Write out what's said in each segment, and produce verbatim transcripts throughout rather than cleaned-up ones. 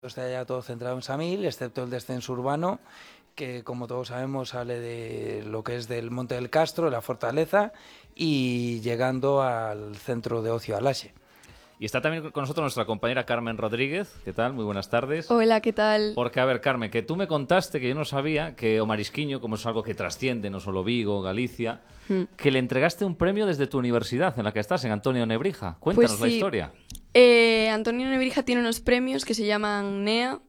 Está ya todo centrado en Samil, excepto el descenso urbano, que como todos sabemos sale de lo que es del Monte del Castro, la fortaleza, y llegando al centro de ocio Alaxe. Y está también con nosotros nuestra compañera Carmen Rodríguez. ¿Qué tal? Muy buenas tardes. Hola, ¿qué tal? Porque, a ver, Carmen, que tú me contaste, que yo no sabía, que o Marisquiño, como es algo que trasciende, no solo Vigo, Galicia, hmm. que le entregaste un premio desde tu universidad en la que estás, en Antonio Nebrija. Cuéntanos pues la sí. historia. Eh, Antonio Nebrija tiene unos premios que se llaman N E A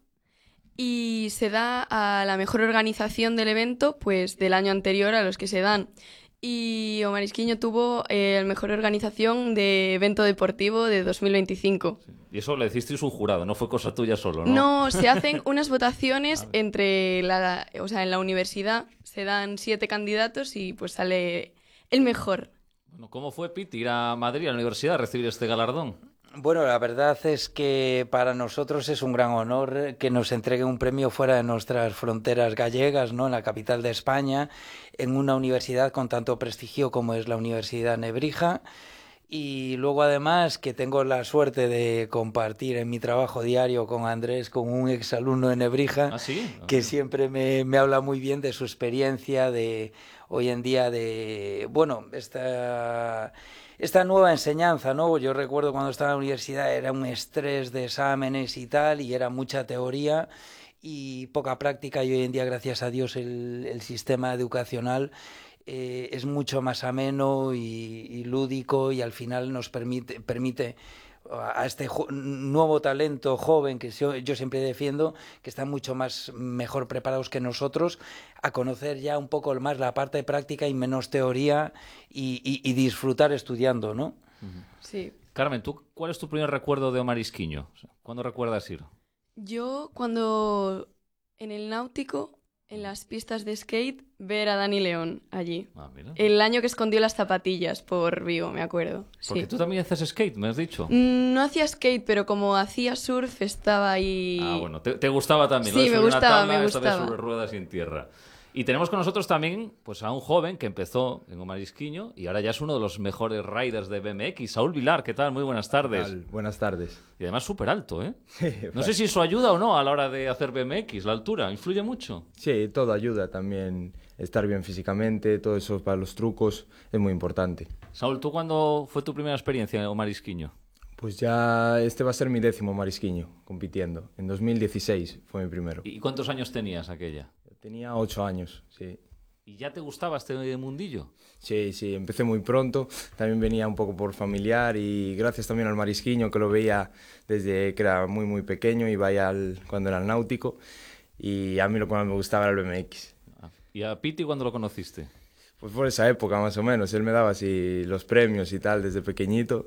y se da a la mejor organización del evento, pues del año anterior a los que se dan. Y o Marisquiño tuvo eh, la mejor organización de evento deportivo de dos mil veinticinco. Sí. Y eso le hicisteis un jurado, no fue cosa tuya solo, ¿no? No, se hacen unas votaciones entre la, o sea, en la universidad se dan siete candidatos y pues sale el mejor. Bueno, ¿cómo fue, Piti, ir a Madrid, a la universidad, a recibir este galardón? Bueno, la verdad es que para nosotros es un gran honor que nos entreguen un premio fuera de nuestras fronteras gallegas, ¿no? En la capital de España, en una universidad con tanto prestigio como es la Universidad Nebrija. Y luego además que tengo la suerte de compartir en mi trabajo diario con Andrés, con un exalumno de Nebrija, ¿Ah, sí? que siempre me, me habla muy bien de su experiencia, de hoy en día, de, bueno, esta... esta nueva enseñanza, ¿no? Yo recuerdo cuando estaba en la universidad era un estrés de exámenes y tal, y era mucha teoría y poca práctica, y hoy en día, gracias a Dios, el, el sistema educacional eh, es mucho más ameno y, y lúdico, y al final nos permite, permite a este jo nuevo talento joven que yo, yo siempre defiendo, que están mucho más mejor preparados que nosotros, a conocer ya un poco más la parte práctica y menos teoría, y, y, y disfrutar estudiando, ¿no? Sí. Carmen, ¿tú cuál es tu primer recuerdo de o Marisquiño? ¿Cuándo recuerdas ir? Yo cuando en el Náutico, en las pistas de skate, ver a Dani León allí. Ah, mira. El año que escondió las zapatillas por Vigo, me acuerdo. Porque sí. tú también haces skate, me has dicho. No hacía skate, pero como hacía surf estaba ahí... Ah, bueno, te, te gustaba también. Sí, ¿no? me gustaba, tabla, me esta vez gustaba. sobre ruedas y en tierra. Y tenemos con nosotros también pues, a un joven que empezó en o Marisquiño y ahora ya es uno de los mejores riders de B M X, Saúl Vilar. ¿Qué tal? Muy buenas tardes. Buenas tardes. Y además súper alto, ¿eh? No sé si eso ayuda o no a la hora de hacer B M X, la altura. ¿Influye mucho? Sí, todo ayuda también. Estar bien físicamente, todo eso para los trucos es muy importante. Saúl, ¿tú cuándo fue tu primera experiencia en o Marisquiño? Pues ya este va a ser mi décimo Marisquiño compitiendo. En dos mil dieciséis fue mi primero. ¿Y cuántos años tenías aquella? Tenía ocho años, sí. ¿Y ya te gustaba este mundillo? Sí, sí, empecé muy pronto. También venía un poco por familiar y gracias también al Marisquiño, que lo veía desde que era muy, muy pequeño. Iba ya al, cuando era el náutico, y a mí lo que más me gustaba era el B M X. ¿Y a Piti cuándo lo conociste? Pues por esa época más o menos. Él me daba así los premios y tal desde pequeñito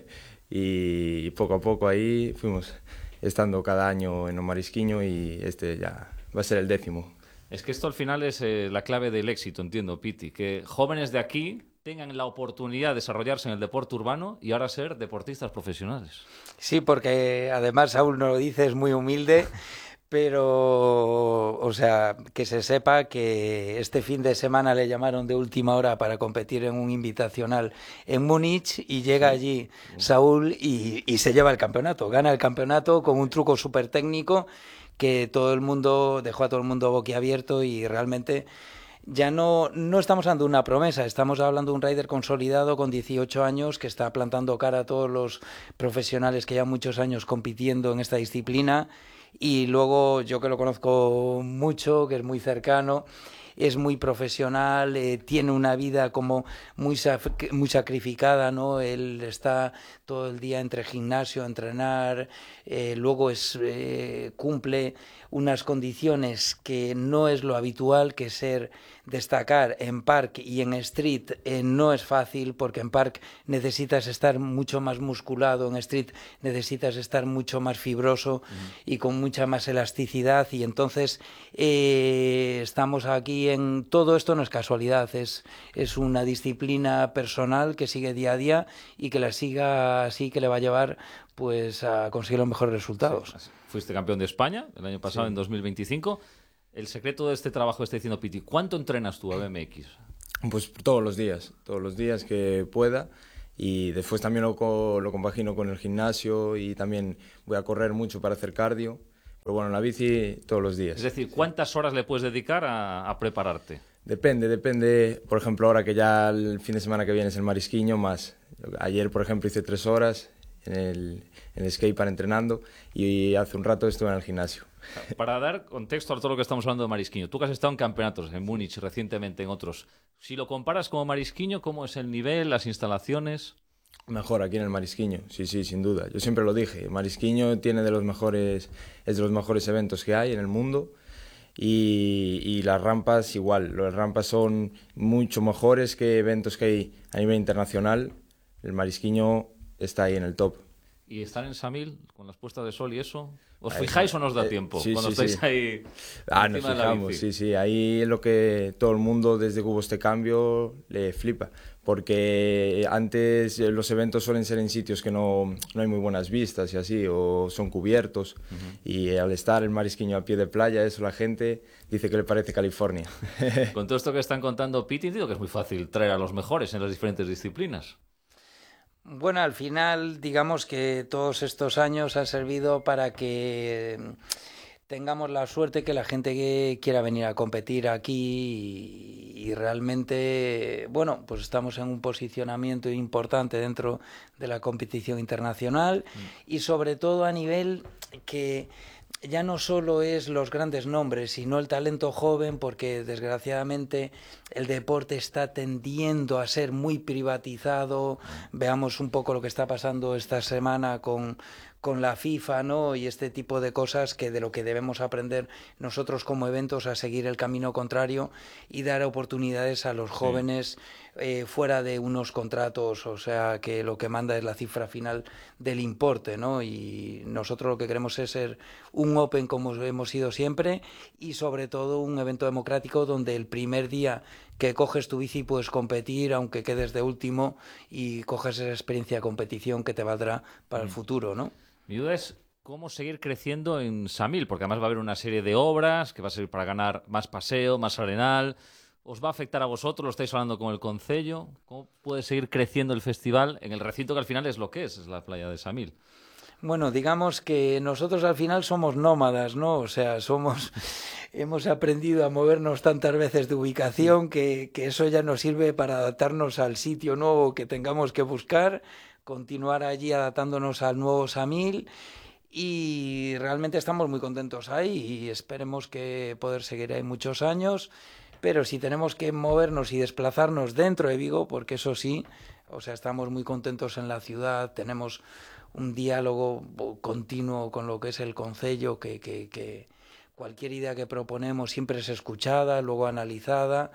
y poco a poco ahí fuimos estando cada año en o Marisquiño, y este ya va a ser el décimo. Es que esto al final es eh, la clave del éxito, entiendo, Piti, que jóvenes de aquí tengan la oportunidad de desarrollarse en el deporte urbano y ahora ser deportistas profesionales. Sí, porque además Saúl nos lo dice, es muy humilde, pero, o sea, que se sepa que este fin de semana le llamaron de última hora para competir en un invitacional en Múnich, y llega sí. allí Saúl y, y se lleva el campeonato, gana el campeonato con un truco súper técnico que todo el mundo, dejó a todo el mundo boquiabierto, y realmente ya no, no estamos hablando de una promesa, estamos hablando de un rider consolidado con dieciocho años que está plantando cara a todos los profesionales que llevan muchos años compitiendo en esta disciplina. Y luego yo, que lo conozco mucho, que es muy cercano, es muy profesional, eh, tiene una vida como muy, muy sacrificada, ¿no? Él está todo el día entre gimnasio, entrenar, eh, luego es, eh, cumple unas condiciones que no es lo habitual, que ser destacar en park y en street eh, no es fácil, porque en park necesitas estar mucho más musculado, en street necesitas estar mucho más fibroso uh-huh. y con mucha más elasticidad, y entonces eh, estamos aquí en todo esto, no es casualidad, es, es una disciplina personal que sigue día a día y que la siga así, que le va a llevar pues a conseguir los mejores resultados. Sí, fuiste campeón de España el año pasado, sí. En dos mil veinticinco. El secreto de este trabajo que está diciendo Piti, ¿cuánto entrenas tú a B M X? Pues todos los días, todos los días que pueda, y después también lo, co lo compagino con el gimnasio, y también voy a correr mucho para hacer cardio, Pero bueno, la bici todos los días. Es decir, ¿cuántas horas le puedes dedicar a, a prepararte? Depende, depende. Por ejemplo, ahora que ya el fin de semana que viene es el Marisquiño, más. Ayer, por ejemplo, hice tres horas en el, en el skatepark entrenando y hace un rato estuve en el gimnasio. Para dar contexto a todo lo que estamos hablando de Marisquiño, tú que has estado en campeonatos, en Múnich recientemente, en otros, si lo comparas como Marisquiño, ¿cómo es el nivel, las instalaciones? Mejor aquí en el Marisquiño, sí, sí, sin duda. Yo siempre lo dije, Marisquiño tiene de los mejores, es de los mejores eventos que hay en el mundo y, y las rampas igual. Las rampas son mucho mejores que eventos que hay a nivel internacional. El Marisquiño está ahí en el top. ¿Y estar en Samil con las puestas de sol y eso? ¿Os Ahí, fijáis o no os da eh, tiempo sí, cuando sí, estáis sí. ahí? Ah, encima nos de la fijamos, bici? sí, sí. Ahí es lo que todo el mundo desde que hubo este cambio le flipa. Porque antes los eventos suelen ser en sitios que no, no hay muy buenas vistas y así, o son cubiertos. Uh-huh. Y al estar el Marisquiño a pie de playa, eso la gente dice que le parece California. Con todo esto que están contando Piti, digo que es muy fácil traer a los mejores en las diferentes disciplinas. Bueno, al final, digamos que todos estos años ha servido para que tengamos la suerte que la gente que quiera venir a competir aquí y, y realmente, bueno, pues estamos en un posicionamiento importante dentro de la competición internacional mm. y sobre todo a nivel que ya no solo es los grandes nombres, sino el talento joven, porque desgraciadamente el deporte está tendiendo a ser muy privatizado. Veamos un poco lo que está pasando esta semana con, con la FIFA, ¿no? Y este tipo de cosas que de lo que debemos aprender nosotros como eventos a seguir el camino contrario y dar oportunidades a los jóvenes sí. eh, fuera de unos contratos, o sea, que lo que manda es la cifra final del importe, ¿no? Y nosotros lo que queremos es ser un Open como hemos sido siempre y sobre todo un evento democrático donde el primer día que coges tu bici puedes competir aunque quedes de último y coges esa experiencia de competición que te valdrá para mm. el futuro, ¿no? Mi duda es cómo seguir creciendo en Samil, porque además va a haber una serie de obras que va a servir para ganar más paseo, más arenal. ¿Os va a afectar a vosotros? ¿Lo estáis hablando con el concello? ¿Cómo puede seguir creciendo el festival en el recinto que al final es lo que es, es la playa de Samil? Bueno, digamos que nosotros al final somos nómadas, ¿no? O sea, somos, hemos aprendido a movernos tantas veces de ubicación que, que eso ya nos sirve para adaptarnos al sitio nuevo que tengamos que buscar, continuar allí adaptándonos al nuevo Samil y realmente estamos muy contentos ahí y esperemos que poder seguir ahí muchos años, pero si tenemos que movernos y desplazarnos dentro de Vigo, porque eso sí, o sea, estamos muy contentos en la ciudad, tenemos un diálogo continuo con lo que es el concello, que, que, que cualquier idea que proponemos siempre es escuchada, luego analizada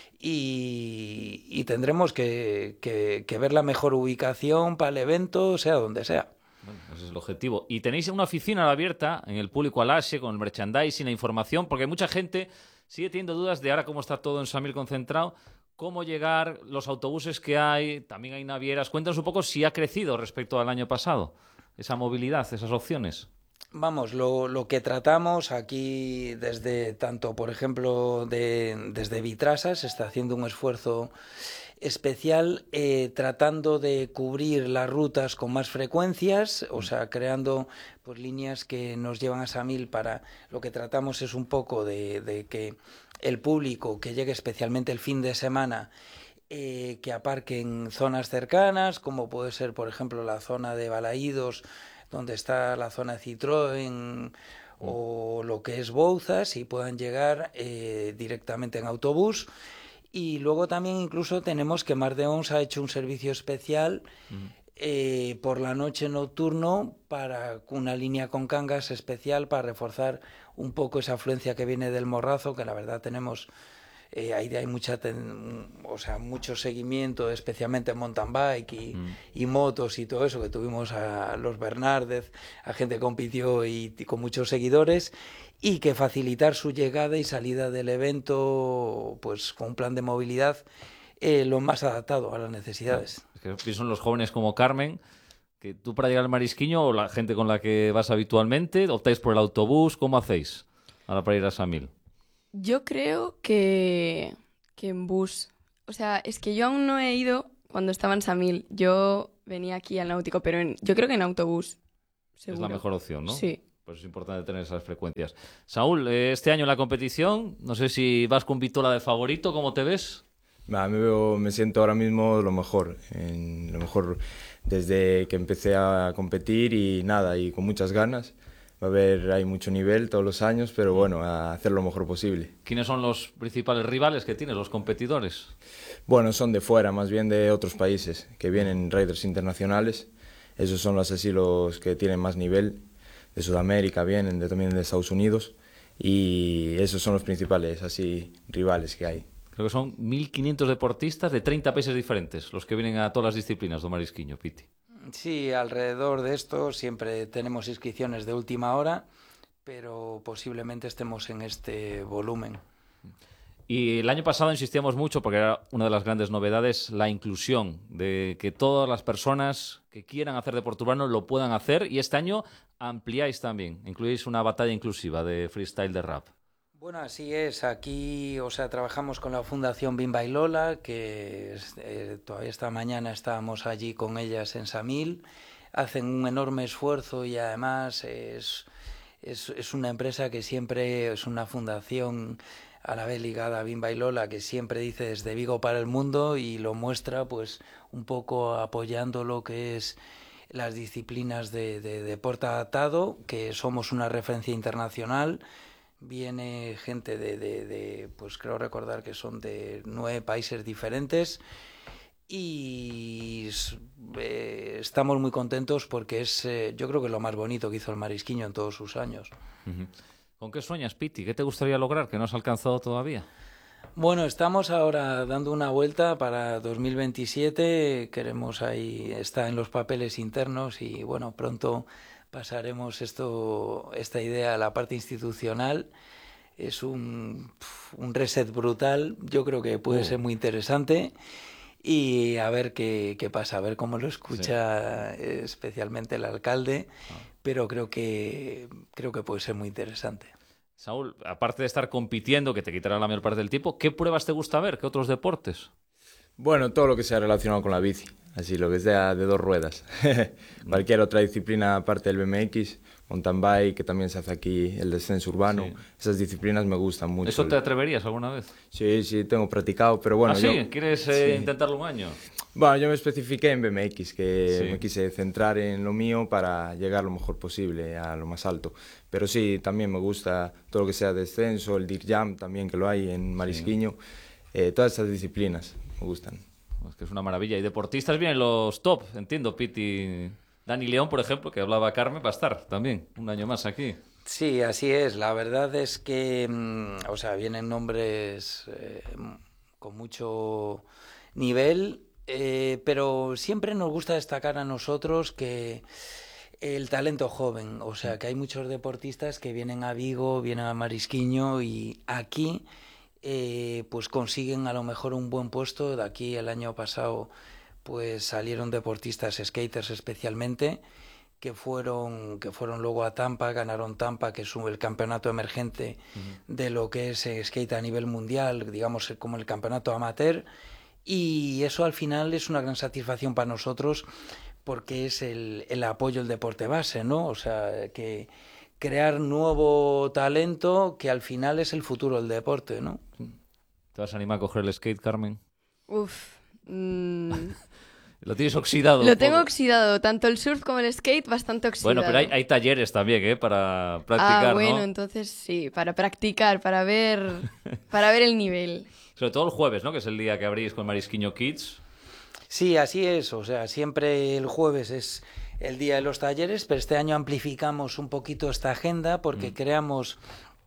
y, y tendremos que, que, que ver la mejor ubicación para el evento, sea donde sea. Bueno, ese es el objetivo. Y tenéis una oficina abierta en el público al ASE con el merchandising, la información, porque mucha gente sigue teniendo dudas de ahora cómo está todo en Samil concentrado. ¿Cómo llegar? Los autobuses que hay, también hay navieras. Cuéntanos un poco si ha crecido respecto al año pasado, esa movilidad, esas opciones. Vamos, lo, lo que tratamos aquí desde tanto, por ejemplo, de, desde Vitrasa, se está haciendo un esfuerzo especial eh, tratando de cubrir las rutas con más frecuencias, o sea, creando pues líneas que nos llevan a Samil para... Lo que tratamos es un poco de, de que el público que llegue especialmente el fin de semana eh, que aparque en zonas cercanas, como puede ser, por ejemplo, la zona de Balaídos, donde está la zona de Citroën o lo que es Bouzas, y puedan llegar eh, directamente en autobús. Y luego también incluso tenemos que Mar de Ons ha hecho un servicio especial uh-huh. eh, por la noche nocturno para una línea con Cangas especial para reforzar un poco esa afluencia que viene del Morrazo, que la verdad tenemos... Eh, ahí hay mucha ten, o sea, mucho seguimiento, especialmente en mountain bike y, mm. y motos y todo eso, que tuvimos a los Bernárdez, a gente que compitió y, y con muchos seguidores, y que facilitar su llegada y salida del evento pues con un plan de movilidad eh, lo más adaptado a las necesidades. Es que pienso en los jóvenes como Carmen, que tú para llegar al Marisquiño o la gente con la que vas habitualmente, optáis por el autobús, ¿cómo hacéis ahora para ir a Samil? Yo creo que, que en bus. O sea, es que yo aún no he ido cuando estaba en Samil. Yo venía aquí al Náutico, pero en, yo creo que en autobús. Seguro. Es la mejor opción, ¿no? Sí. Pues es importante tener esas frecuencias. Saúl, eh, este año en la competición, no sé si vas con Vitola de favorito, ¿cómo te ves? Bah, me, veo, me siento ahora mismo lo mejor, en, lo mejor desde que empecé a competir y nada, y con muchas ganas. Va a haber, hay mucho nivel todos los años, pero bueno, a hacer lo mejor posible. ¿Quiénes son los principales rivales que tienes, los competidores? Bueno, son de fuera, más bien de otros países, que vienen riders internacionales. Esos son los, así los que tienen más nivel. De Sudamérica vienen, de, también de Estados Unidos. Y esos son los principales así rivales que hay. Creo que son mil quinientos deportistas de treinta países diferentes, los que vienen a todas las disciplinas do marisquiño, Piti. Sí, alrededor de esto siempre tenemos inscripciones de última hora, pero posiblemente estemos en este volumen. Y el año pasado insistíamos mucho, porque era una de las grandes novedades, la inclusión, de que todas las personas que quieran hacer deporte urbano lo puedan hacer, y este año ampliáis también, incluís una batalla inclusiva de freestyle de rap. Bueno, así es. Aquí, o sea, trabajamos con la Fundación Bimba y Lola, que eh, todavía esta mañana estábamos allí con ellas en Samil. Hacen un enorme esfuerzo y además es, es, es una empresa que siempre, es una fundación a la vez ligada a Bimba y Lola, que siempre dice desde Vigo para el mundo, y lo muestra pues un poco apoyando lo que es las disciplinas de, de deporte adaptado, que somos una referencia internacional. Viene gente de, de, de, pues creo recordar que son de nueve países diferentes, y eh, estamos muy contentos porque es, eh, yo creo que es lo más bonito que hizo el marisquiño en todos sus años. Uh-huh. ¿Con qué sueñas, Piti? ¿Qué te gustaría lograr que no has alcanzado todavía? Bueno, estamos ahora dando una vuelta para dos mil veintisiete, queremos ahí, está en los papeles internos y bueno, pronto pasaremos esto, esta idea a la parte institucional. Es un, un reset brutal, yo creo que puede uh. ser muy interesante, y a ver qué, qué pasa, a ver cómo lo escucha sí. especialmente el alcalde, uh. pero creo que, creo que puede ser muy interesante. Saúl, aparte de estar compitiendo, que te quitará la mayor parte del tiempo, ¿qué pruebas te gusta ver? ¿Qué otros deportes? Bueno, todo lo que sea relacionado con la bici, así lo que sea de dos ruedas. Cualquier otra disciplina aparte del B M X, mountain bike, que también se hace aquí, el descenso urbano, sí. Esas disciplinas me gustan mucho. ¿Eso te atreverías alguna vez? Sí, sí, tengo practicado, pero bueno... ¿Ah, sí? Yo, ¿Quieres eh, sí. intentarlo un año? Bueno, yo me especifiqué en B M X, que sí. me quise centrar en lo mío para llegar lo mejor posible a lo más alto. Pero sí, también me gusta todo lo que sea descenso, el dirt jump también, que lo hay en Marisquiño. Sí. Eh, todas estas disciplinas me gustan. Es que es una maravilla. Y deportistas vienen los top, entiendo, Piti. Dani León, por ejemplo, que hablaba Carmen, va a estar también un año más aquí. Sí, así es. La verdad es que, o sea, vienen nombres eh, con mucho nivel, eh, pero siempre nos gusta destacar a nosotros que el talento joven, o sea, que hay muchos deportistas que vienen a Vigo, vienen a Marisquiño, y aquí eh, pues consiguen a lo mejor un buen puesto. De aquí el año pasado pues salieron deportistas, skaters especialmente, que fueron que fueron luego a Tampa, ganaron Tampa, que es el campeonato emergente uh-huh. de lo que es skate a nivel mundial, digamos como el campeonato amateur, y eso al final es una gran satisfacción para nosotros porque es el, el apoyo al deporte base, ¿no? O sea, que crear nuevo talento que al final es el futuro del deporte, ¿no? ¿Te vas a animar a coger el skate, Carmen? Uf... Mm... Lo tienes oxidado. Lo tengo oxidado, tanto el surf como el skate, bastante oxidado. Bueno, pero hay, hay talleres también, ¿eh? Para practicar, ah, bueno, ¿no? entonces sí, para practicar, para ver, para ver el nivel. Sobre todo el jueves, ¿no? Que es el día que abrís con Marisquiño Kids. Sí, así es. O sea, siempre el jueves es el día de los talleres, pero este año amplificamos un poquito esta agenda porque mm. creamos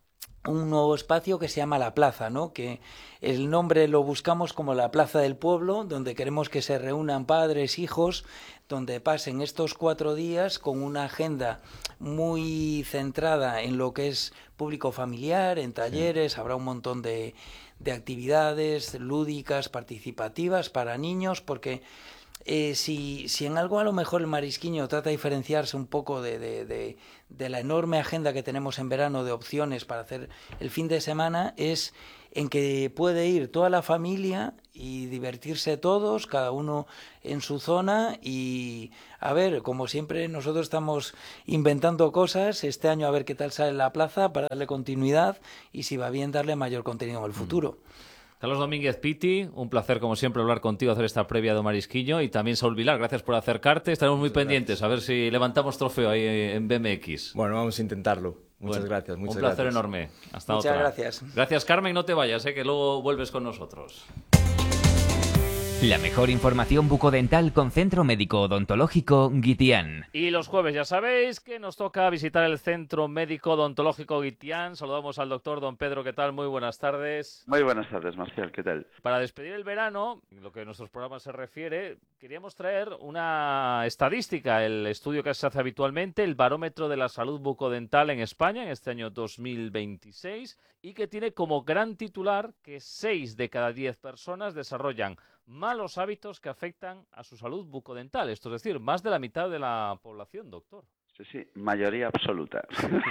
un nuevo espacio que se llama La Plaza, ¿no? Que el nombre lo buscamos como la Plaza del Pueblo, donde queremos que se reúnan padres, hijos, donde pasen estos cuatro días con una agenda muy centrada en lo que es público familiar, en talleres, sí. Habrá un montón de, de actividades lúdicas, participativas para niños, porque eh, si, si en algo a lo mejor el marisquiño trata de diferenciarse un poco de, de, de, de la enorme agenda que tenemos en verano de opciones para hacer el fin de semana, es en que puede ir toda la familia y divertirse todos, cada uno en su zona. Y a ver, como siempre nosotros estamos inventando cosas, este año a ver qué tal sale la plaza para darle continuidad y si va bien darle mayor contenido en el futuro. Carlos Domínguez Piti, un placer como siempre hablar contigo, hacer esta previa de Marisquiño, y también Saúl Vilar, gracias por acercarte, estaremos muy Muchas pendientes, gracias. a ver si levantamos trofeo ahí en B M X. Bueno, vamos a intentarlo. Muchas Bueno, gracias, muchas un placer gracias. enorme. Hasta Muchas otra. gracias. Gracias, Carmen, no te vayas, eh, que luego vuelves con nosotros. La mejor información bucodental con Centro Médico Odontológico Guitián. Y los jueves ya sabéis que nos toca visitar el Centro Médico Odontológico Guitián. Saludamos al doctor don Pedro, ¿qué tal? Muy buenas tardes. Muy buenas tardes, Marcial, ¿qué tal? Para despedir el verano, en lo que a nuestros programas se refiere, queríamos traer una estadística, el estudio que se hace habitualmente, el barómetro de la salud bucodental en España en este año dos mil veintiséis, y que tiene como gran titular que seis de cada diez personas desarrollan malos hábitos que afectan a su salud bucodental. Esto es decir, más de la mitad de la población, doctor. Sí, sí, mayoría absoluta.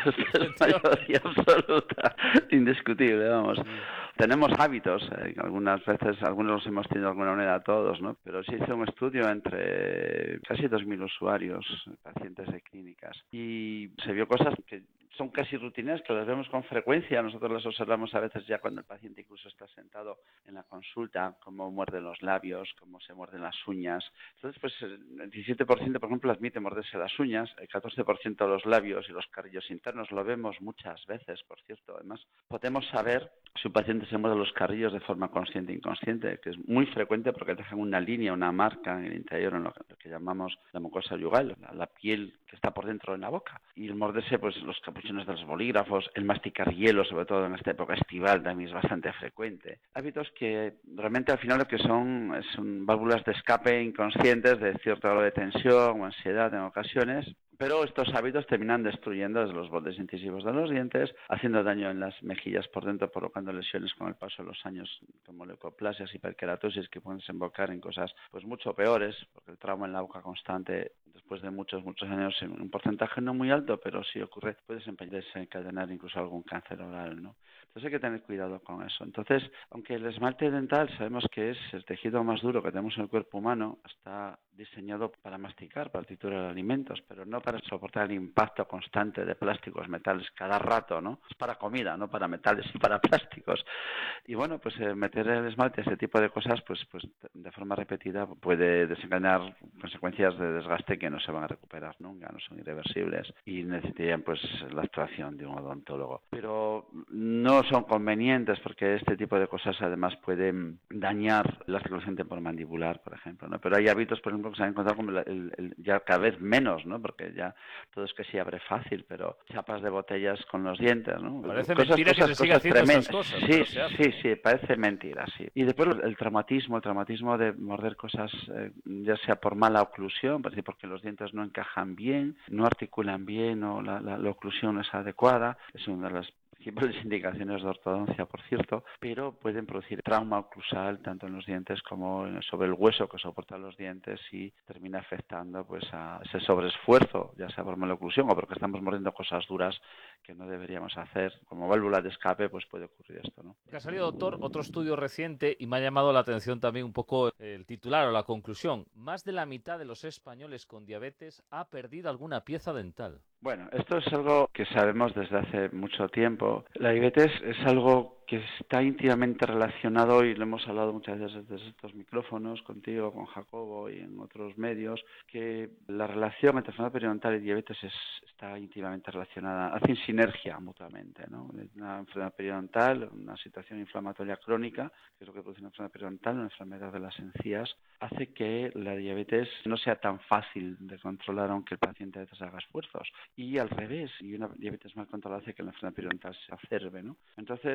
Mayoría absoluta, indiscutible, vamos. Tenemos hábitos, eh, algunas veces, algunos los hemos tenido de alguna manera todos, ¿no? Pero se hizo un estudio entre casi dos mil usuarios, pacientes de clínicas, y se vio cosas que son casi rutinas, que las vemos con frecuencia. Nosotros las observamos a veces ya cuando el paciente incluso está sentado en la consulta, cómo muerde los labios, cómo se muerden las uñas. Entonces, pues el diecisiete por ciento, por ejemplo, admite morderse las uñas, el catorce por ciento los labios y los carrillos internos. Lo vemos muchas veces, por cierto. Además, podemos saber si un paciente se muerde los carrillos de forma consciente e inconsciente, que es muy frecuente porque dejan una línea, una marca en el interior, en lo que, lo que llamamos la mucosa yugal, la, la piel que está por dentro de la boca. Y el morderse, pues los capuchones de los bolígrafos, el masticar hielo, sobre todo en esta época estival, también es bastante frecuente. Hábitos que realmente al final lo que son son válvulas de escape inconscientes de cierto grado de tensión o ansiedad en ocasiones. Pero estos hábitos terminan destruyendo desde los bordes incisivos de los dientes, haciendo daño en las mejillas por dentro, provocando lesiones con el paso de los años, como leucoplasias, hiperkeratosis, que pueden desembocar en cosas pues mucho peores, porque el trauma en la boca constante, después de muchos, muchos años, en un porcentaje no muy alto, pero si ocurre, puede desencadenar incluso algún cáncer oral, ¿no? Entonces hay que tener cuidado con eso. Entonces, aunque el esmalte dental sabemos que es el tejido más duro que tenemos en el cuerpo humano, está diseñado para masticar, para triturar alimentos, pero no para soportar el impacto constante de plásticos, metales cada rato, ¿no? Es para comida, no para metales y para plásticos. Y bueno, pues eh, meter el esmalte, ese tipo de cosas, pues, pues de forma repetida puede desencadenar consecuencias de desgaste que no se van a recuperar nunca, no son irreversibles y necesitarían pues la actuación de un odontólogo. Pero no son convenientes porque este tipo de cosas además pueden dañar la circulación temporomandibular, por ejemplo, ¿no? Pero hay hábitos, por ejemplo, que se han encontrado como el, el, el, ya cada vez menos, ¿no? Porque ya todo es que se abre fácil, pero chapas de botellas con los dientes, ¿no? Parece cosas, mentira cosas, que se siga haciendo tremendas. esas cosas. Sí, sí, sí, parece mentira, sí. Y después el traumatismo, el traumatismo de morder cosas, eh, ya sea por mala oclusión, porque los dientes no encajan bien, no articulan bien o la, la, la oclusión no es adecuada, es una de las principales indicaciones de ortodoncia, por cierto, pero pueden producir trauma oclusal tanto en los dientes como sobre el hueso que soporta los dientes y termina afectando pues a ese sobreesfuerzo, ya sea por mala oclusión o porque estamos mordiendo cosas duras que no deberíamos hacer. Como válvula de escape pues puede ocurrir esto, ¿no? Ha salido, doctor, otro estudio reciente y me ha llamado la atención también un poco el titular o la conclusión. Más de la mitad de los españoles con diabetes ha perdido alguna pieza dental. Bueno, esto es algo que sabemos desde hace mucho tiempo. La diabetes es algo que está íntimamente relacionado y lo hemos hablado muchas veces desde estos micrófonos contigo, con Jacobo y en otros medios, que la relación entre enfermedad periodontal y diabetes es, está íntimamente relacionada, hacen sinergia mutuamente, ¿no? Una enfermedad periodontal, una situación inflamatoria crónica, que es lo que produce una enfermedad periodontal, una enfermedad de las encías, hace que la diabetes no sea tan fácil de controlar aunque el paciente a veces haga esfuerzos. Y al revés, y una diabetes mal controlada hace que la enfermedad periodontal se acerbe, ¿no? Entonces,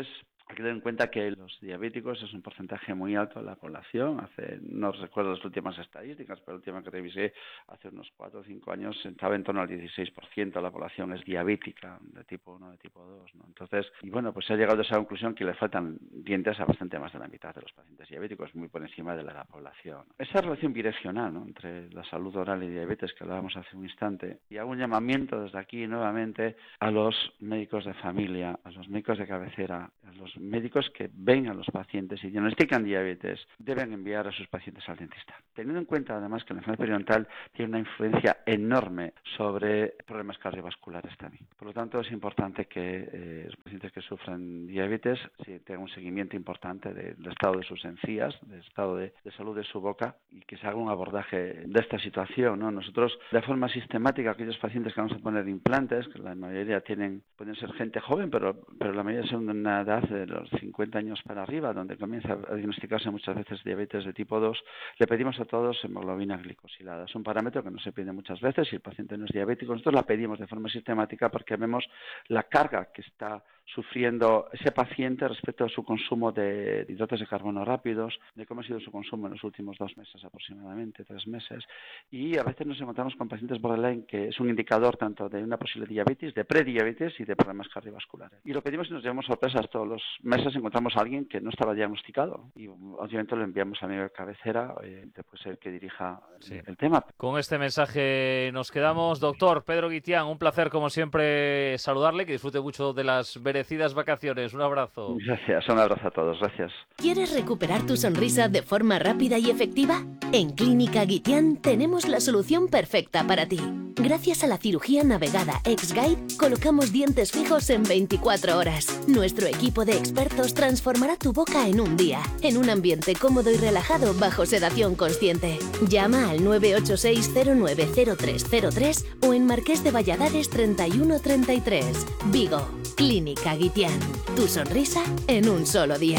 Hay que tener en cuenta que los diabéticos es un porcentaje muy alto de la población. Hace, no recuerdo las últimas estadísticas, pero la última que revisé hace unos cuatro o cinco años estaba en torno al dieciséis por ciento de la población es diabética, de tipo uno, de tipo dos, ¿no? Entonces, y bueno, pues se ha llegado a esa conclusión que le faltan dientes a bastante más de la mitad de los pacientes diabéticos, muy por encima de la, la población. Esa relación bidireccional, ¿no?, entre la salud oral y diabetes que hablábamos hace un instante, y hago un llamamiento desde aquí nuevamente a los médicos de familia, a los médicos de cabecera, a los médicos que ven a los pacientes y diagnostican diabetes, deben enviar a sus pacientes al dentista. Teniendo en cuenta además que la enfermedad periodontal tiene una influencia enorme sobre problemas cardiovasculares también. Por lo tanto, es importante que eh, los pacientes que sufren diabetes sí, tengan un seguimiento importante de, del estado de sus encías, del estado de, de salud de su boca y que se haga un abordaje de esta situación, ¿no? Nosotros, de forma sistemática, aquellos pacientes que vamos a poner implantes, que la mayoría tienen, pueden ser gente joven, pero, pero la mayoría son de una edad de los cincuenta años para arriba, donde comienza a diagnosticarse muchas veces diabetes de tipo dos, le pedimos a todos hemoglobina glicosilada. Es un parámetro que no se pide muchas veces si el paciente no es diabético. Nosotros la pedimos de forma sistemática porque vemos la carga que está sufriendo ese paciente respecto a su consumo de hidratos de carbono rápidos, de cómo ha sido su consumo en los últimos dos meses aproximadamente, tres meses. Y a veces nos encontramos con pacientes borderline, que es un indicador tanto de una posible diabetes, de prediabetes y de problemas cardiovasculares. Y lo pedimos y nos llevamos sorpresas. Todos los meses encontramos a alguien que no estaba diagnosticado y obviamente lo enviamos a mi cabecera, eh, después el que dirija sí. el tema. Con este mensaje nos quedamos. Doctor Pedro Guitián, un placer como siempre saludarle, que disfrute mucho de las merecidas vacaciones. Un abrazo. Gracias, un abrazo a todos, gracias. ¿Quieres recuperar tu sonrisa de forma rápida y efectiva? En Clínica Guitián tenemos la solución perfecta para ti. Gracias a la cirugía navegada X-Guide, colocamos dientes fijos en veinticuatro horas. Nuestro equipo de expertos transformará tu boca en un día, en un ambiente cómodo y relajado bajo sedación consciente. Llama al nueve ocho seis cero nueve cero tres cero tres o en Marqués de Valladares treinta y uno treinta y tres. Vigo, Clínica Guitián. Tu sonrisa en un solo día.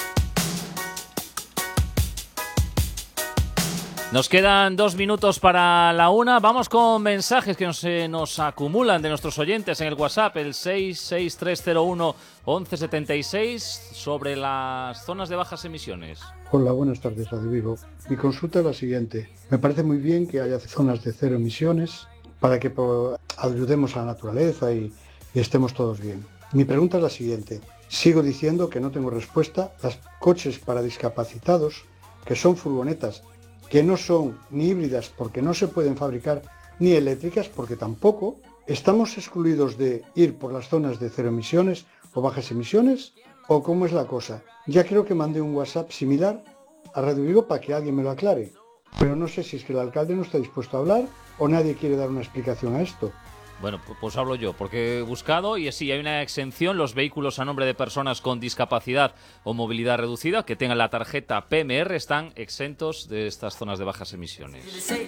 Nos quedan dos minutos para la una. Vamos con mensajes que nos, eh, nos acumulan de nuestros oyentes en el WhatsApp, el seis seis tres cero uno once setenta y seis, sobre las zonas de bajas emisiones. Hola, buenas tardes, Radio Vigo. Mi consulta es la siguiente. Me parece muy bien que haya zonas de cero emisiones para que pues, ayudemos a la naturaleza y, y estemos todos bien. Mi pregunta es la siguiente. Sigo diciendo que no tengo respuesta. Los coches para discapacitados, que son furgonetas, que no son ni híbridas porque no se pueden fabricar, ni eléctricas porque tampoco, ¿estamos excluidos de ir por las zonas de cero emisiones o bajas emisiones? ¿O cómo es la cosa? Ya creo que mandé un WhatsApp similar a Radio Vigo para que alguien me lo aclare, pero no sé si es que el alcalde no está dispuesto a hablar o nadie quiere dar una explicación a esto. Bueno, pues hablo yo, porque he buscado y sí, hay una exención. Los vehículos a nombre de personas con discapacidad o movilidad reducida que tengan la tarjeta P M R están exentos de estas zonas de bajas emisiones.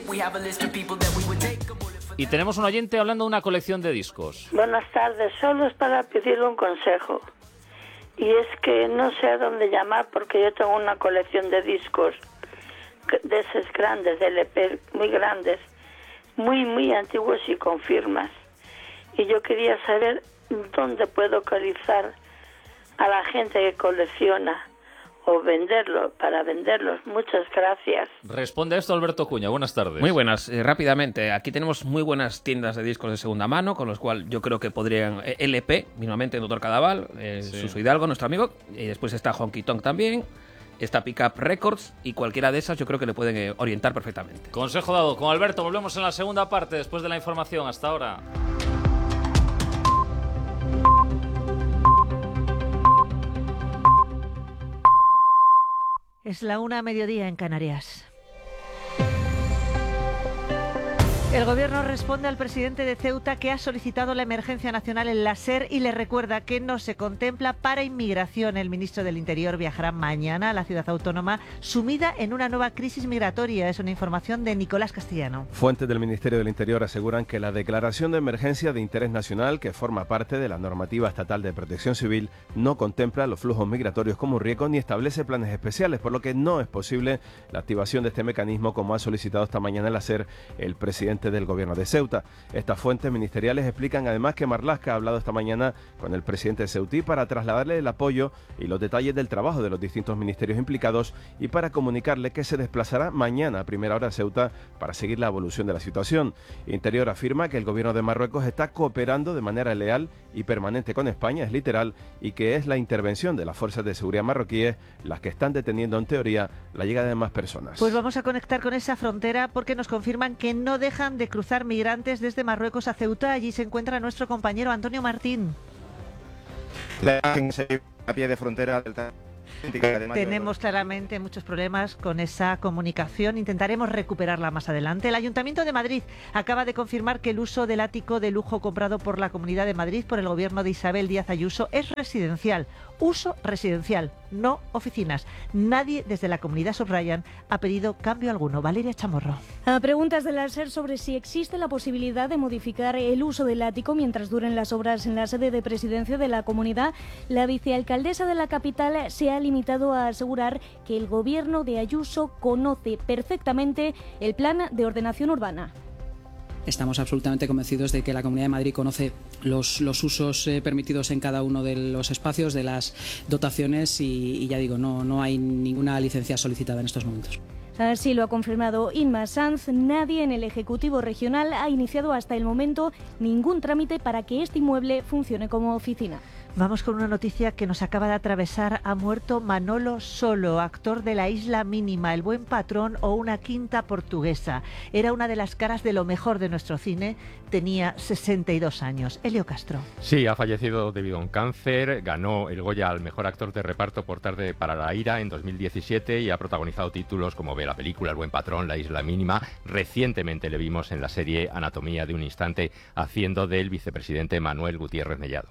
Y tenemos un oyente hablando de una colección de discos. Buenas tardes, solo es para pedir un consejo. Y es que no sé a dónde llamar porque yo tengo una colección de discos, de esos grandes, de L P, muy grandes, muy, muy antiguos y con firmas. Y yo quería saber dónde puedo localizar a la gente que colecciona o venderlo, para venderlos. Muchas gracias. Responde a esto Alberto Cuña, buenas tardes. Muy buenas, eh, rápidamente. Aquí tenemos muy buenas tiendas de discos de segunda mano, con los cuales yo creo que podrían... Eh, L P, mismamente Doctor Cadaval, eh, sí. Suso Hidalgo, nuestro amigo, y después está Honky Tonk también, está Pickup Records, y cualquiera de esas yo creo que le pueden eh, orientar perfectamente. Consejo dado. Con Alberto volvemos en la segunda parte, después de la información. Hasta ahora. Es la una a mediodía en Canarias. El Gobierno responde al presidente de Ceuta, que ha solicitado la emergencia nacional en la SER, y le recuerda que no se contempla para inmigración. El ministro del Interior viajará mañana a la ciudad autónoma, sumida en una nueva crisis migratoria. Es una información de Nicolás Castellano. Fuentes del Ministerio del Interior aseguran que la declaración de emergencia de interés nacional, que forma parte de la normativa estatal de protección civil, no contempla los flujos migratorios como un riesgo ni establece planes especiales, por lo que no es posible la activación de este mecanismo, como ha solicitado esta mañana en la SER el presidente parte del gobierno de Ceuta. Estas fuentes ministeriales explican además que Marlaska ha hablado esta mañana con el presidente ceutí para trasladarle el apoyo y los detalles del trabajo de los distintos ministerios implicados y para comunicarle que se desplazará mañana a primera hora a Ceuta para seguir la evolución de la situación. Interior afirma que el gobierno de Marruecos está cooperando de manera leal y permanente con España, es literal, y que es la intervención de las fuerzas de seguridad marroquíes las que están deteniendo en teoría la llegada de más personas. Pues vamos a conectar con esa frontera porque nos confirman que no dejan de cruzar migrantes desde Marruecos a Ceuta. Allí se encuentra nuestro compañero Antonio Martín. La imagen se a pie de frontera del Tenemos claramente muchos problemas con esa comunicación. Intentaremos recuperarla más adelante. El Ayuntamiento de Madrid acaba de confirmar que el uso del ático de lujo comprado por la Comunidad de Madrid por el gobierno de Isabel Díaz Ayuso es residencial. Uso residencial, no oficinas. Nadie desde la comunidad, subrayan, ha pedido cambio alguno. Valeria Chamorro. A preguntas de la SER sobre si existe la posibilidad de modificar el uso del ático mientras duren las obras en la sede de presidencia de la comunidad, la vicealcaldesa de la capital se ha limitado a asegurar que el gobierno de Ayuso conoce perfectamente el plan de ordenación urbana. Estamos absolutamente convencidos de que la Comunidad de Madrid conoce los, los usos eh, permitidos en cada uno de los espacios, de las dotaciones y, y ya digo, no, no hay ninguna licencia solicitada en estos momentos. Así lo ha confirmado Inma Sanz. Nadie en el Ejecutivo Regional ha iniciado hasta el momento ningún trámite para que este inmueble funcione como oficina. Vamos con una noticia que nos acaba de atravesar. Ha muerto Manolo Solo, actor de La Isla Mínima, El Buen Patrón o Una Quinta Portuguesa. Era una de las caras de lo mejor de nuestro cine. Tenía sesenta y dos años. Elio Castro. Sí, ha fallecido debido a un cáncer. Ganó el Goya al mejor actor de reparto por Tarde para la ira en dos mil diecisiete y ha protagonizado títulos como ve la película El Buen Patrón, La Isla Mínima. Recientemente le vimos en la serie Anatomía de un Instante haciendo del vicepresidente Manuel Gutiérrez Mellado.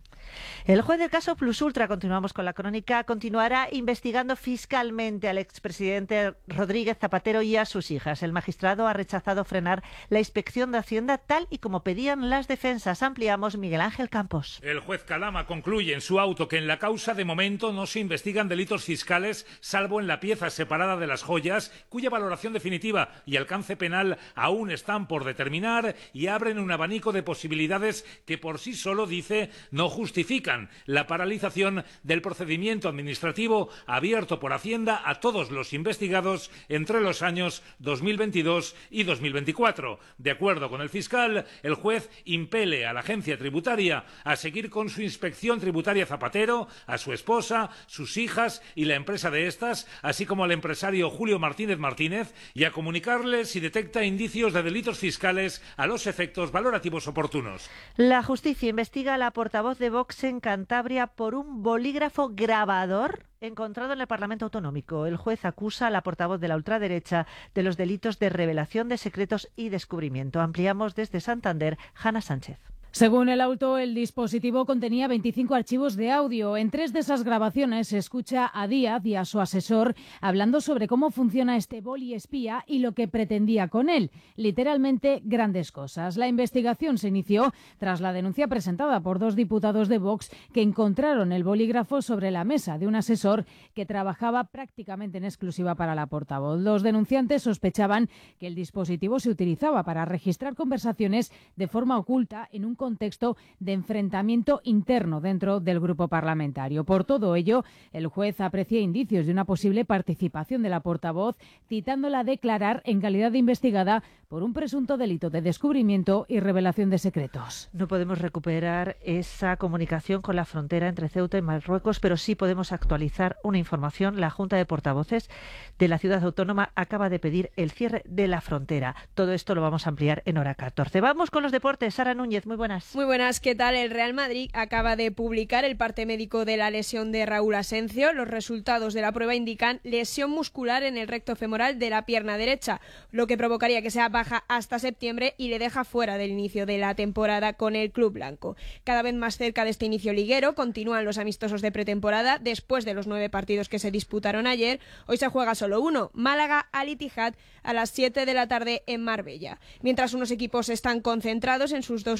El juez del caso Plus Ultra, continuamos con la crónica, continuará investigando fiscalmente al expresidente Rodríguez Zapatero y a sus hijas. El magistrado ha rechazado frenar la inspección de Hacienda tal y como pedían las defensas. Ampliamos, Miguel Ángel Campos. El juez Calama concluye en su auto que en la causa de momento no se investigan delitos fiscales, salvo en la pieza separada de las joyas, cuya valoración definitiva y alcance penal aún están por determinar, y abren un abanico de posibilidades que por sí solo, dice, no justifican la paralización del procedimiento administrativo abierto por Hacienda a todos los investigados entre los años dos mil veintidós y dos mil veinticuatro. De acuerdo con el fiscal, el juez impele a la agencia tributaria a seguir con su inspección tributaria Zapatero, a su esposa, sus hijas y la empresa de estas, así como al empresario Julio Martínez Martínez, y a comunicarle si detecta indicios de delitos fiscales a los efectos valorativos oportunos. La justicia investiga a la portavoz de Vox en Cantabria por un bolígrafo grabador encontrado en el Parlamento Autonómico. El juez acusa a la portavoz de la ultraderecha de los delitos de revelación de secretos y descubrimiento. Ampliamos desde Santander, Hanna Sánchez. Según el auto, el dispositivo contenía veinticinco archivos de audio. En tres de esas grabaciones se escucha a Díaz y a su asesor hablando sobre cómo funciona este boli espía y lo que pretendía con él. Literalmente, grandes cosas. La investigación se inició tras la denuncia presentada por dos diputados de Vox que encontraron el bolígrafo sobre la mesa de un asesor que trabajaba prácticamente en exclusiva para la portavoz. Los denunciantes sospechaban que el dispositivo se utilizaba para registrar conversaciones de forma oculta en un contexto de enfrentamiento interno dentro del grupo parlamentario. Por todo ello, el juez aprecia indicios de una posible participación de la portavoz, citándola a declarar en calidad de investigada por un presunto delito de descubrimiento y revelación de secretos. No podemos recuperar esa comunicación con la frontera entre Ceuta y Marruecos, pero sí podemos actualizar una información. La Junta de Portavoces de la Ciudad Autónoma acaba de pedir el cierre de la frontera. Todo esto lo vamos a ampliar en hora catorce. Vamos con los deportes. Sara Núñez, muy buenas. Muy buenas, ¿qué tal? El Real Madrid acaba de publicar el parte médico de la lesión de Raúl Asencio. Los resultados de la prueba indican lesión muscular en el recto femoral de la pierna derecha, lo que provocaría que sea baja hasta septiembre y le deja fuera del inicio de la temporada con el club blanco. Cada vez más cerca de este inicio liguero, continúan los amistosos de pretemporada. Después de los nueve partidos que se disputaron ayer, hoy se juega solo uno, Málaga Al Ittihad, a las siete de la tarde en Marbella. Mientras unos equipos están concentrados en sus dos últimas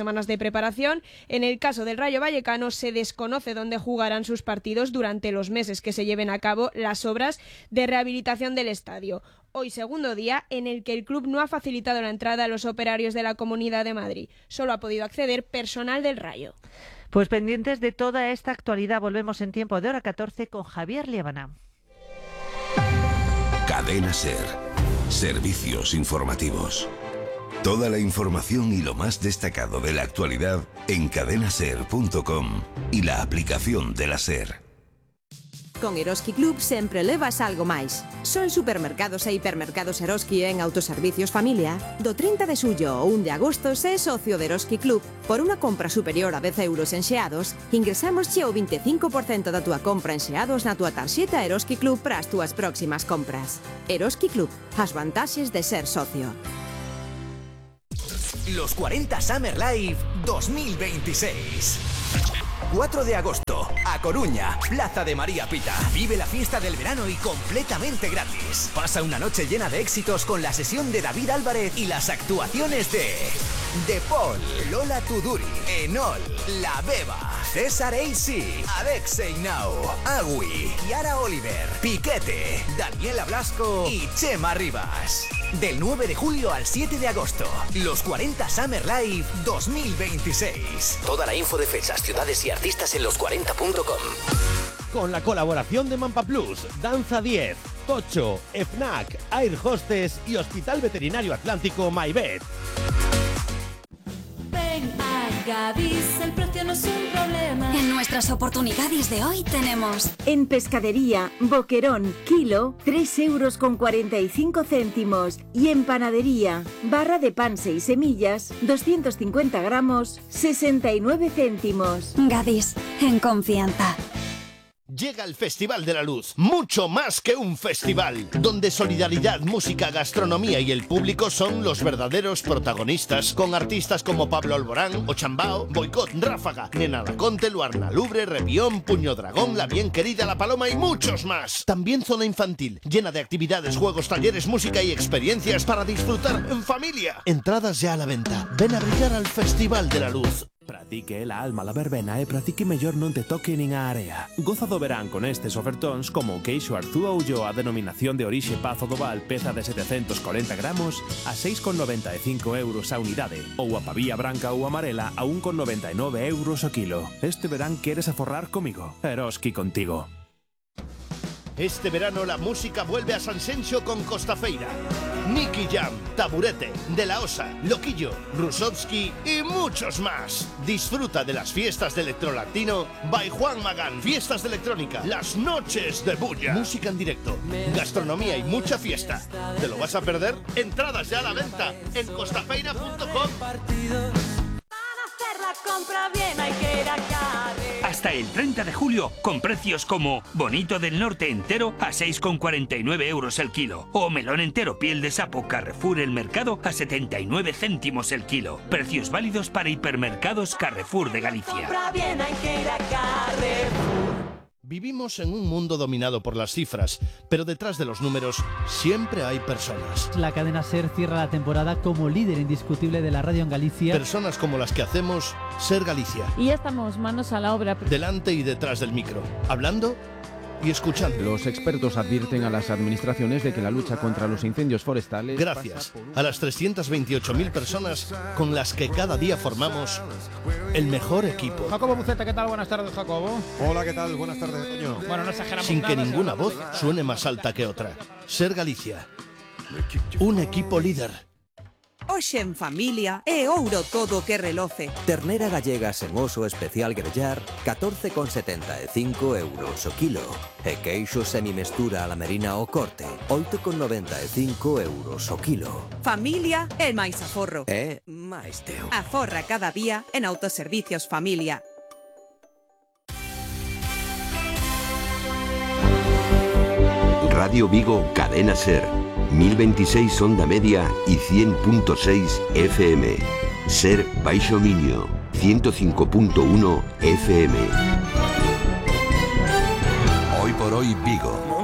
semanas de preparación. En el caso del Rayo Vallecano se desconoce dónde jugarán sus partidos durante los meses que se lleven a cabo las obras de rehabilitación del estadio. Hoy segundo día en el que el club no ha facilitado la entrada a los operarios de la Comunidad de Madrid. Solo ha podido acceder personal del Rayo. Pues pendientes de toda esta actualidad, volvemos en tiempo de hora catorce con Javier Liébana. Cadena SER. Servicios informativos. Toda la información y lo más destacado de la actualidad en cadena ser punto com y la aplicación de la SER. Con Eroski Club sempre levas algo máis. Son supermercados e hipermercados Eroski en Autoservicios Familia. Do trinta de xullo ao un de agosto, se socio de Eroski Club. Por unha compra superior a dez euros en xeados, ingresamos xe o vinte e cinco por cento da túa compra en xeados na túa tarxeta Eroski Club para as túas próximas compras. Eroski Club, as vantaxes de ser socio. Los cuarenta Summer Live dos mil veintiséis. cuatro de agosto, A Coruña, Plaza de María Pita. Vive la fiesta del verano y completamente gratis. Pasa una noche llena de éxitos con la sesión de David Álvarez y las actuaciones de De Paul, Lola Tuduri, Enol, La Beba, César A C, Alexei Now, Agui, Kiara Oliver, Piquete, Daniela Blasco y Chema Rivas. Del nueve de julio al siete de agosto, los cuarenta Summer Live dos mil veintiséis. Toda la info de fechas, ciudades y artistas en los cuarenta punto com. Con la colaboración de Mampa Plus, Danza diez, Tocho, FNAC, Air Hostess y Hospital Veterinario Atlántico MyVet. Ven a Gadis, el precio no es un problema. En nuestras oportunidades de hoy tenemos... En pescadería, boquerón, kilo, tres euros con cuarenta y cinco céntimos. Y en panadería, barra de pan seis semillas, doscientos cincuenta gramos, sesenta y nueve céntimos. Gadis, en confianza. Llega el Festival de la Luz, mucho más que un festival, donde solidaridad, música, gastronomía y el público son los verdaderos protagonistas, con artistas como Pablo Alborán, Ochambao, Boicot, Ráfaga, Nena Laconte, Luarna Lubre, Repión, Puño Dragón, La Bien Querida, La Paloma y muchos más. También zona infantil, llena de actividades, juegos, talleres, música y experiencias para disfrutar en familia. Entradas ya a la venta. Ven a brillar al Festival de la Luz. Pratique la alma la verbena e pratique mellor non te toque nin a area. Goza do verán con estes ofertóns como o queixo Arzúa Ulloa a denominación de orixe Pazo do Val, peza de setecentos corenta gramos a seis con noventa e cinco euros a unidade, ou a pavía branca ou amarela a un con noventa e nove euros o kilo. Este verán queres aforrar comigo. Eroski contigo. Este verano la música vuelve a Sanxenxo con Costafeira. Nicky Jam, Taburete, De La Osa, Loquillo, Rusovsky y muchos más. Disfruta de las fiestas de Electrolatino by Juan Magán. Fiestas de electrónica, las noches de bulla. Música en directo, gastronomía y mucha fiesta. ¿Te lo vas a perder? Entradas ya a la venta en costafeira punto com. Compra bien, hay que ir a Carre. Hasta el treinta de julio, con precios como Bonito del Norte entero a seis con cuarenta y nueve euros el kilo. O melón entero piel de sapo Carrefour El Mercado a setenta y nueve céntimos el kilo. Precios válidos para hipermercados Carrefour de Galicia. Compra bien, hay que ir a Carrefour. Vivimos en un mundo dominado por las cifras, pero detrás de los números siempre hay personas. La cadena SER cierra la temporada como líder indiscutible de la radio en Galicia. Personas como las que hacemos Ser Galicia. Y ya estamos manos a la obra. Delante y detrás del micro, hablando y escuchando. Los expertos advierten a las administraciones de que la lucha contra los incendios forestales... Gracias a las trescientas veintiocho mil personas con las que cada día formamos el mejor equipo. Jacobo Buceta, ¿qué tal? Buenas tardes, Jacobo. Hola, ¿qué tal? Buenas tardes, Toño. Bueno, no exageramos Sin que nada, ninguna voz suene más alta que otra. Ser Galicia. Un equipo líder. Hoxe en familia é ouro todo o que reloce. Ternera gallega sen oso especial grellar, catorce con setenta e cinco euros o kilo. E queixo semimestura a la merina o corte, oito con noventa e cinco euros o kilo. Familia é máis aforro. É máis teu. Aforra cada día en Autoservicios Familia. Radio Vigo, Cadena SER. mil veintiséis onda media y cien punto seis F M. Ser Baixo Miño, ciento cinco punto uno F M. Hoy por hoy Vigo.